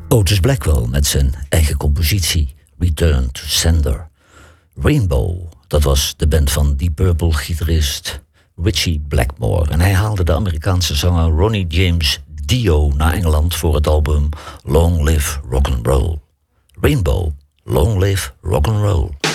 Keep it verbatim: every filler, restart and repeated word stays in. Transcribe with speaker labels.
Speaker 1: Otis Blackwell met zijn eigen compositie Return to Sender. Rainbow, dat was de band van Deep Purple-gitarist Ritchie Blackmore. En hij haalde de Amerikaanse zanger Ronnie James Dio naar Engeland voor het album Long Live Rock'n'Roll. Rainbow, Long Live Rock'n'Roll.